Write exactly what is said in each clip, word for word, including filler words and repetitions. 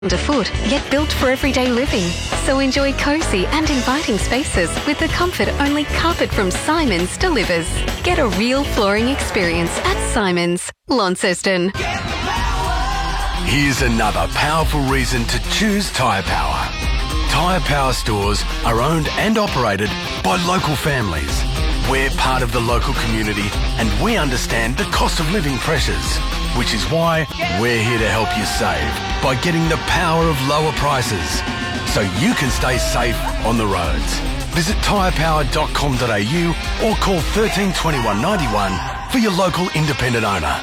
Underfoot, yet built for everyday living. So enjoy cosy and inviting spaces with the comfort only carpet from Simons delivers. Get a real flooring experience at Simons, Launceston. Here's another powerful reason to choose Tyre Power. Tyre Power stores are owned and operated by local families. We're part of the local community and we understand the cost of living pressures, which is why we're here to help you save by getting the power of lower prices so you can stay safe on the roads. Visit tyre power dot com dot a u or call thirteen twenty-one ninety-one for your local independent owner.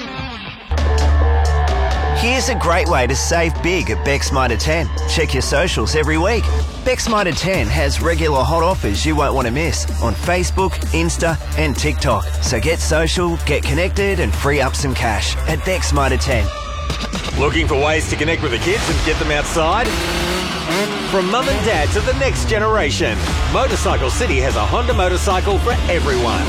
Here's a great way to save big at Beck's Mitre ten. Check your socials every week. Beck's Mitre ten has regular hot offers you won't want to miss on Facebook, Insta and TikTok. So get social, get connected and free up some cash at Beck's Mitre ten. Looking for ways to connect with the kids and get them outside? From mum and dad to the next generation, Motorcycle City has a Honda motorcycle for everyone.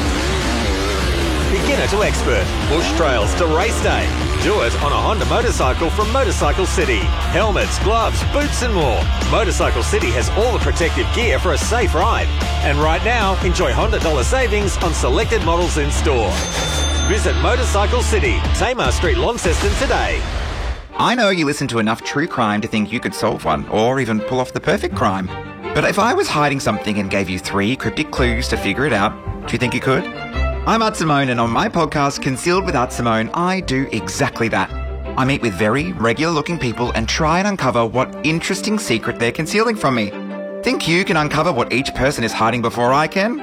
Beginner to expert, bush trails to race day. Do it on a Honda motorcycle from Motorcycle City. Helmets, gloves, boots and more. Motorcycle City has all the protective gear for a safe ride. And right now, enjoy Honda dollar savings on selected models in store. Visit Motorcycle City, Tamar Street, Launceston today. I know you listen to enough true crime to think you could solve one, or even pull off the perfect crime. But if I was hiding something and gave you three cryptic clues to figure it out, do you think you could? I'm Art Simone, and on my podcast, Concealed with Art Simone, I do exactly that. I meet with very regular-looking people and try and uncover what interesting secret they're concealing from me. Think you can uncover what each person is hiding before I can?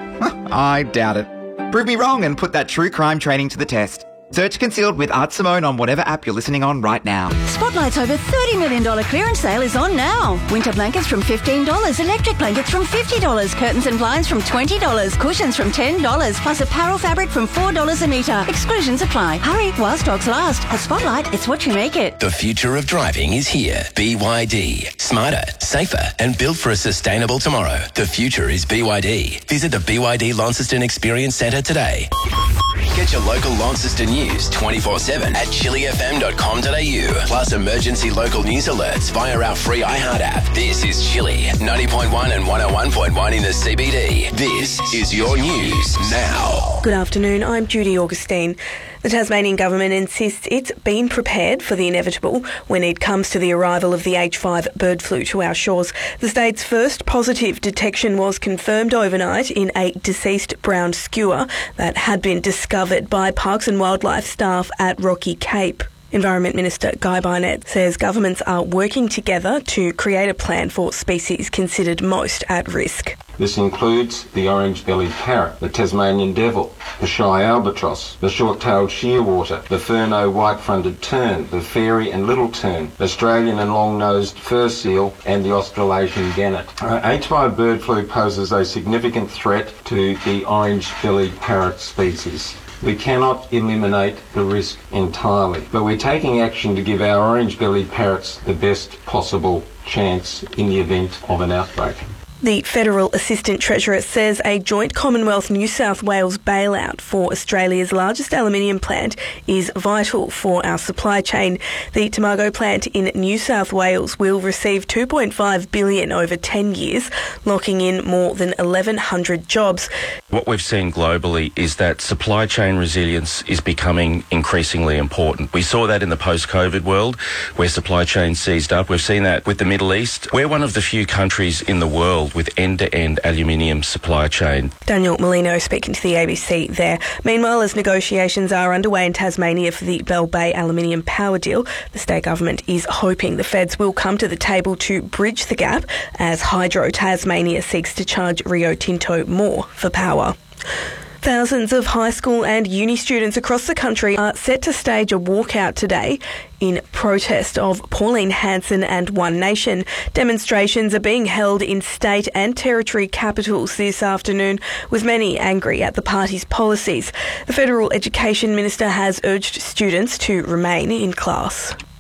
I doubt it. Prove me wrong and put that true crime training to the test. Search Concealed with Art Simone on whatever app you're listening on right now. Spotlight's over thirty million dollars clearance sale is on now. Winter blankets from fifteen dollars, electric blankets from fifty dollars, curtains and blinds from twenty dollars, cushions from ten dollars, plus apparel fabric from four dollars a metre. Exclusions apply. Hurry while stocks last. At Spotlight, it's what you make it. The future of driving is here. B Y D. Smarter, safer and built for a sustainable tomorrow. The future is B Y D. Visit the B Y D Launceston Experience Centre today. Get your local Launceston news twenty-four seven at chili f m dot com dot a u. Plus emergency local news alerts via our free iHeart app. This is Chili, ninety point one and one oh one point one in the C B D. This is your news now. Good afternoon, I'm Judy Augustine. The Tasmanian government insists it's been prepared for the inevitable when it comes to the arrival of the H five bird flu to our shores. The state's first positive detection was confirmed overnight in a deceased brown skua that had been discovered by Parks and Wildlife staff at Rocky Cape. Environment Minister Guy Barnett says governments are working together to create a plan for species considered most at risk. This includes the orange-bellied parrot, the Tasmanian devil, the shy albatross, the short-tailed shearwater, the ferno white-fronted tern, the fairy and little tern, Australian and long-nosed fur seal, and the Australasian gannet. Uh, H five bird flu poses a significant threat to the orange-bellied parrot species. We cannot eliminate the risk entirely, but we're taking action to give our orange-bellied parrots the best possible chance in the event of an outbreak. The Federal Assistant Treasurer says a joint Commonwealth New South Wales bailout for Australia's largest aluminium plant is vital for our supply chain. The Tomago plant in New South Wales will receive two point five billion dollars over ten years, locking in more than eleven hundred jobs. What we've seen globally is that supply chain resilience is becoming increasingly important. We saw that in the post-COVID world where supply chains seized up. We've seen that with the Middle East. We're one of the few countries in the world with end-to-end aluminium supply chain. Daniel Molino speaking to the A B C there. Meanwhile, as negotiations are underway in Tasmania for the Bell Bay aluminium power deal, the state government is hoping the feds will come to the table to bridge the gap as Hydro Tasmania seeks to charge Rio Tinto more for power. Thousands of high school and uni students across the country are set to stage a walkout today in protest of Pauline Hanson and One Nation. Demonstrations are being held in state and territory capitals this afternoon, with many angry at the party's policies. The Federal Education Minister has urged students to remain in class.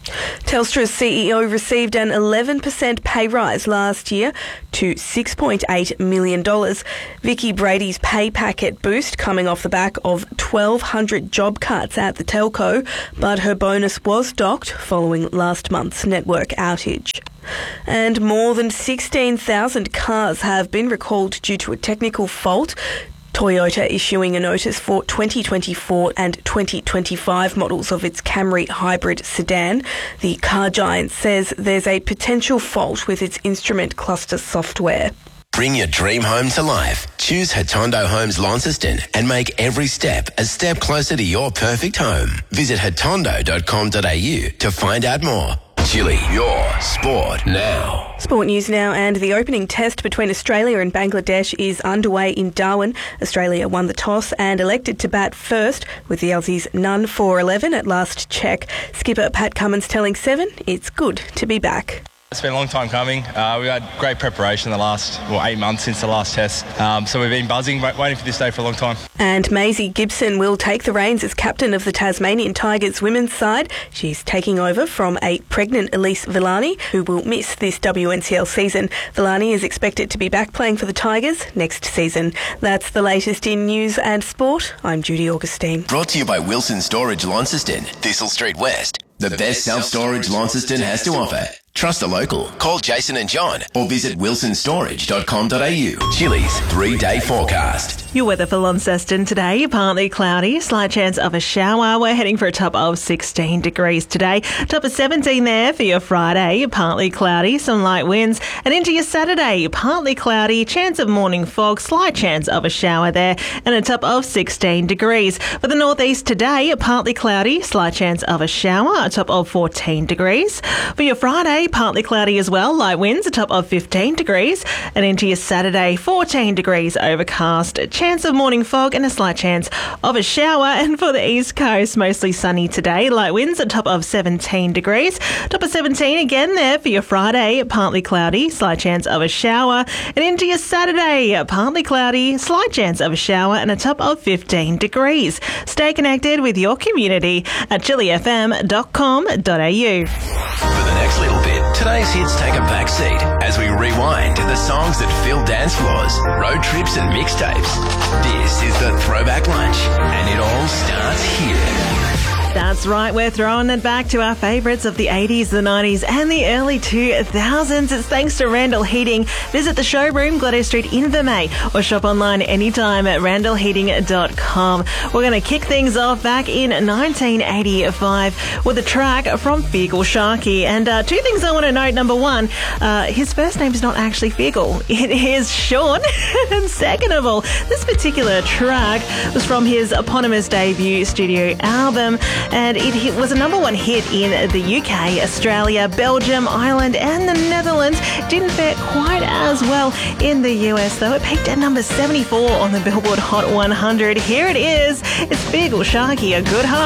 Telstra's C E O received an eleven percent pay rise last year to six point eight million dollars. Vicky Brady's pay packet boost coming off the back of twelve hundred job cuts at the telco, but her bonus was docked following last month's network outage. And more than sixteen thousand cars have been recalled due to a technical fault. Toyota issuing a notice for twenty twenty-four and twenty twenty-five models of its Camry hybrid sedan. The car giant says there's a potential fault with its instrument cluster software. Bring your dream home to life. Choose Hatondo Homes Launceston and make every step a step closer to your perfect home. Visit hatondo dot com dot a u to find out more. Chili, your sport now. Sport news now, and the opening test between Australia and Bangladesh is underway in Darwin. Australia won the toss and elected to bat first, with the Aussies none for eleven at last check. Skipper Pat Cummins telling Seven it's good to be back. It's been a long time coming. Uh, we've had great preparation the last well, eight months since the last test. Um, so we've been buzzing, waiting for this day for a long time. And Maisie Gibson will take the reins as captain of the Tasmanian Tigers women's side. She's taking over from a pregnant Elise Villani, who will miss this W N C L season. Villani is expected to be back playing for the Tigers next season. That's the latest in news and sport. I'm Judy Augustine. Brought to you by Wilson Storage Launceston, Thistle Street West. The, the best self-storage Launceston has to offer. Trust a local. Call Jason and John or visit wilson storage dot com dot a u. Chili's three-day forecast. Your weather for Launceston today, partly cloudy, slight chance of a shower. We're heading for a top of sixteen degrees today. Top of seventeen there for your Friday, partly cloudy, some light winds. And into your Saturday, partly cloudy, chance of morning fog, slight chance of a shower there, and a top of sixteen degrees. For the northeast today, partly cloudy, slight chance of a shower, a top of fourteen degrees. For your Friday, partly cloudy as well, light winds, a top of fifteen degrees. And into your Saturday, fourteen degrees overcast, chance of morning fog and a slight chance of a shower. And for the east coast, mostly sunny today, light winds, a top of seventeen degrees. Top of seventeen again there for your Friday, partly cloudy, slight chance of a shower. And into your Saturday, partly cloudy, slight chance of a shower and a top of fifteen degrees. Stay connected with your community at chili f m dot com dot a u. For the next little bit, today's hits take a back seat as we rewind to the songs that fill dance floors, road trips and mixtapes. This is the Throwback Lunch, and it all starts here. That's right, we're throwing it back to our favourites of the eighties, the nineties and the early two thousands. It's thanks to Randall Heating. Visit the showroom, Gladys Street, Invermay, or shop online anytime at randall heating dot com. We're going to kick things off back in nineteen eighty-five with a track from Feargal Sharkey. And uh, two things I want to note. Number one, uh, his first name is not actually Feargal. It is Sean. And second of all, this particular track was from his eponymous debut studio album. And it hit, was a number one hit in the U K, Australia, Belgium, Ireland and the Netherlands. Didn't fare quite as well in the U S though. It peaked at number seventy-four on the Billboard Hot one hundred. Here it is. It's Feargal Sharkey, A Good Heart.